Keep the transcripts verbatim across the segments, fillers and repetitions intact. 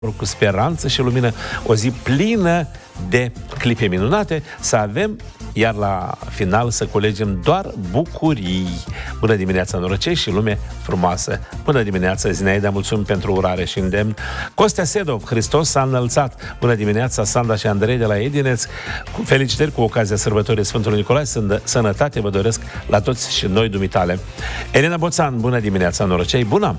cu speranță și lumină, o zi plină de clipe minunate, să avem, iar la final să culegem doar bucurii. Bună dimineața, norocei și lume frumoasă! Bună dimineața, Zinaida, mulțumim pentru urare și îndemn. Costea Sedov, Hristos s-a înălțat. Bună dimineața, Sanda și Andrei de la Edineț. Felicitări cu ocazia sărbătorii Sfântului Nicolae, sănătate vă doresc la toți și noi dumitale. Elena Boțan, bună dimineața, norocei! Bună!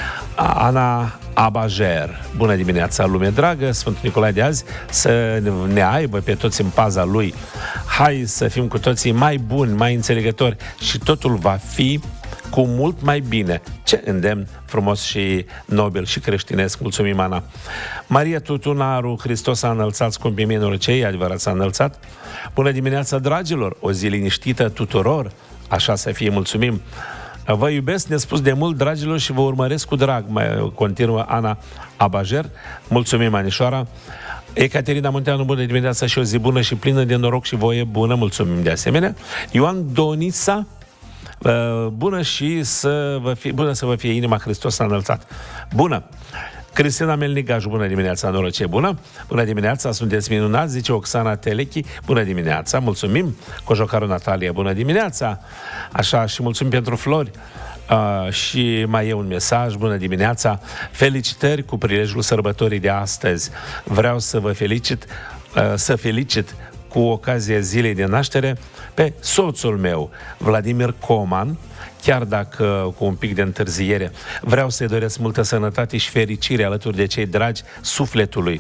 Ana Abajer, bună dimineața, lume dragă, Sfântul Nicolae de azi să ne aibă pe toți în paza lui. Hai să fim cu toții mai buni, mai înțelegători și totul va fi cu mult mai bine. Ce îndemn frumos și nobil și creștinesc. Mulțumim, Ana. Maria Tutunaru, Hristos a înălțat, scumpii mei norocei, adevărat s-a înălțat. Bună dimineața, dragilor, o zi liniștită tuturor, așa să fie, mulțumim. Vă iubesc, ne spus de mult, dragilor, și vă urmăresc cu drag. Mai continuă Ana Abajer. Mulțumim, Anișoara. Ecaterina Munteanu, bună dimineața și o zi bună și plină de noroc și voie bună. Mulțumim de asemenea. Ioan Donisa, bună și să vă fie, bună să vă fie inima, Hristos s-a înălțat. Bună! Cristina Melnigaju, bună dimineața, norocie bună! Bună dimineața, sunteți minunați, zice Oxana Telechi, bună dimineața, mulțumim! Cojocaru Natalia, bună dimineața! Așa, și mulțumim pentru flori. Uh, și mai e un mesaj, bună dimineața, felicitări cu prilejul sărbătorii de astăzi. Vreau să vă felicit, uh, să felicit cu ocazia zilei de naștere pe soțul meu, Vladimir Coman, chiar dacă cu un pic de întârziere. Vreau să-i doresc multă sănătate și fericire alături de cei dragi sufletului.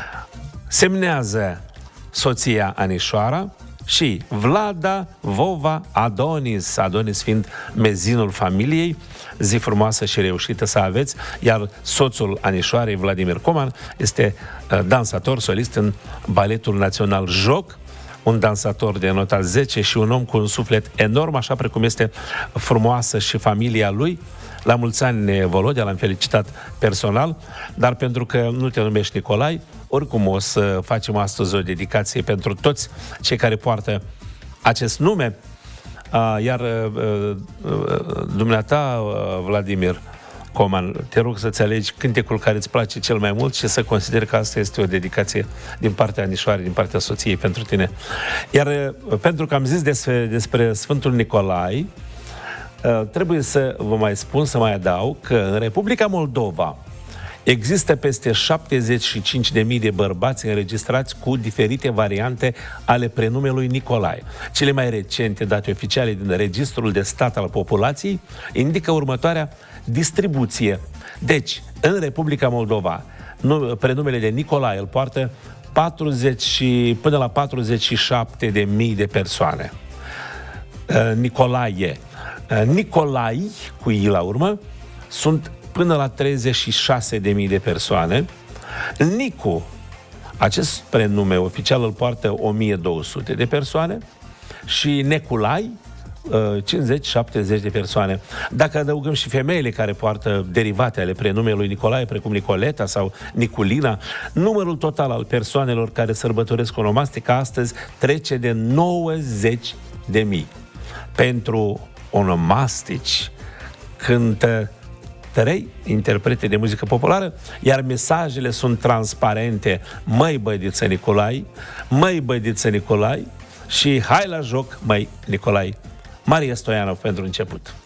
Semnează soția Anișoara și Vlada Vova Adonis, Adonis fiind mezinul familiei. Zi frumoasă și reușită să aveți, iar soțul Anișoarei, Vladimir Coman, este dansator, solist în Baletul Național Joc, un dansator de nota zece și un om cu un suflet enorm, așa precum este frumoasă și familia lui. La mulți ani, Volodea, l-am felicitat personal, dar pentru că nu te numești Nicolae, oricum o să facem astăzi o dedicație pentru toți cei care poartă acest nume. Iar dumneata, Vladimir Coman, te rog să-ți alegi cântecul care îți place cel mai mult și să consideri că asta este o dedicație din partea Anișoarei, din partea soției pentru tine. Iar pentru că am zis despre, despre Sfântul Nicolae, trebuie să vă mai spun, să mai adaug că în Republica Moldova există peste șaptezeci și cinci de mii de bărbați înregistrați cu diferite variante ale prenumelui Nicolae. Cele mai recente date oficiale din Registrul de Stat al Populației indică următoarea distribuție. Deci, în Republica Moldova, prenumele de Nicolae îl poartă patruzeci până la patruzeci și șapte de mii de persoane. Nicolae. Nicolai, cu I la urmă, sunt până la treizeci și șase de mii de persoane. Nicu, acest prenume oficial îl poartă o mie două sute de persoane și Neculai, cincizeci șaptezeci de persoane. Dacă adăugăm și femeile care poartă derivate ale prenumelui Nicolae, precum Nicoleta sau Niculina, numărul total al persoanelor care sărbătoresc onomastica astăzi trece de nouăzeci de mii. Pentru onomastici cântă trei interprete de muzică populară, iar mesajele sunt transparente. Măi, bădiță Nicolae, măi, bădiță Nicolae și hai la joc, măi, Nicolae. Maria Stoianov pentru început.